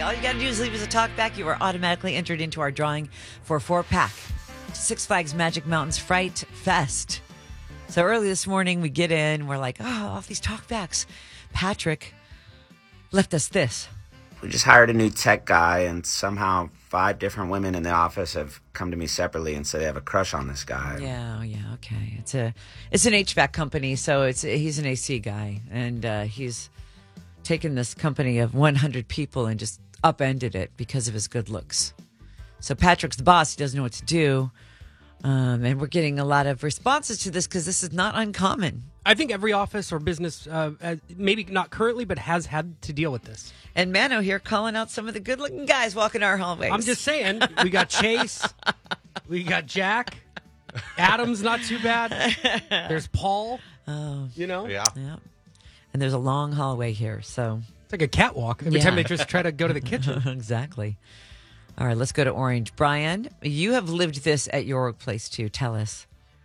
All you got to do is leave us a talk back. You are automatically entered into our drawing for a 4-pack to Six Flags Magic Mountains Fright Fest. So early this morning, we get in. We're like, off these talkbacks. Patrick left us this. We just hired a new tech guy, and somehow 5 different women in the office have come to me separately and said they have a crush on this guy. Yeah, okay. It's an HVAC company, so he's an AC guy, and he's taken this company of 100 people and just upended it because of his good looks. So Patrick's the boss. He doesn't know what to do. And we're getting a lot of responses to this because this is not uncommon. I think every office or business, maybe not currently, but has had to deal with this. And Mano here calling out some of the good-looking guys walking our hallways. I'm just saying, we got Chase, we got Jack, Adam's not too bad. There's Paul, Yeah. Yeah. And there's a long hallway here, so. It's like a catwalk every time they just try to go to the kitchen. Exactly. All right, let's go to Orange. Brian, you have lived this at your workplace too. Tell us.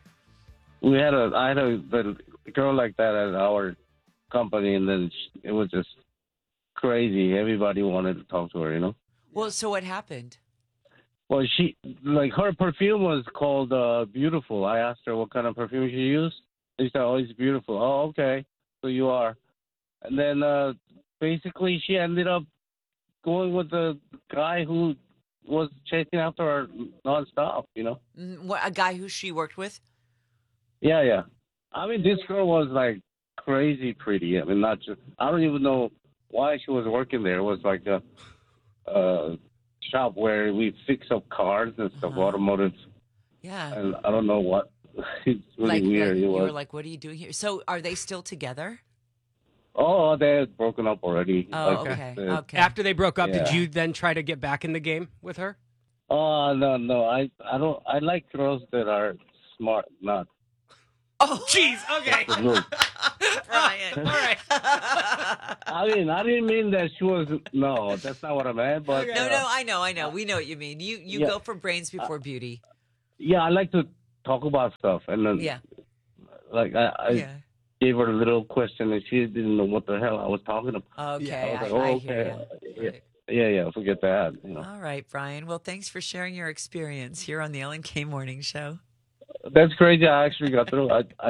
I had a girl like that at our company, and then it was just crazy. Everybody wanted to talk to her, Well, so what happened? Well, her perfume was called Beautiful. I asked her what kind of perfume she used. She said, "Oh, it's beautiful." Oh, okay. So you are. And then basically she ended up going with the guy who was chasing after her nonstop, What, a guy who she worked with? Yeah. I mean, this girl was like crazy pretty. I mean, not just, I don't even know why she was working there. It was like a shop where we fix up cars and stuff, automotive. Yeah. And I don't know what. It's really weird. You were like, what are you doing here? So are they still together? Oh, they had broken up already. Oh, Like, okay. After they broke up, Yeah. did you then try to get back in the game with her? Oh, no. I don't. I like girls that are smart, not. Oh, jeez. Okay. Look. Brian. All right. I mean, I didn't mean that she was. No, that's not what I meant. But No, I know. We know what you mean. You go for brains before beauty. yeah, I like to talk about stuff, and then like I gave her a little question, and she didn't know what the hell I was talking about. Okay, I was like, I okay, hear you. yeah, forget that. All right, Brian. Well, thanks for sharing your experience here on the Ellen K Morning Show. That's crazy. I actually got through.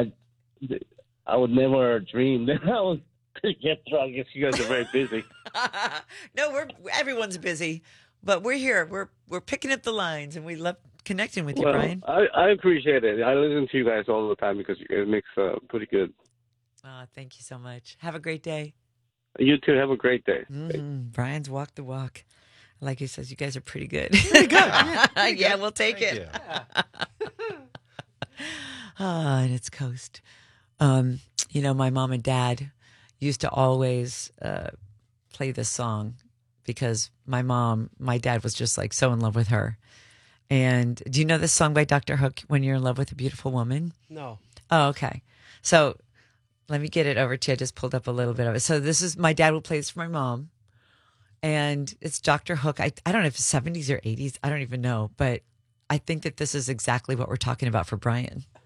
I would never dream that I was gonna get through. I guess you guys are very busy. No, everyone's busy, but we're here. We're picking up the lines, and we love connecting with you, Well, Brian. I appreciate it. I listen to you guys all the time because it makes pretty good. Thank you so much. Have a great day. You too. Have a great day. Mm-hmm. Brian's walked the walk. Like he says, you guys are pretty good. Pretty good. Yeah, we'll take Thank it. you. And it's Coast. My mom and dad used to always play this song because my dad was just like so in love with her. And do you know this song by Dr. Hook, When You're in Love with a Beautiful Woman? No. Oh, okay. So let me get it over to you. I just pulled up a little bit of it. So this is, my dad will play this for my mom. And it's Dr. Hook. I don't know if it's 70s or 80s. I don't even know. But I think that this is exactly what we're talking about for Brian.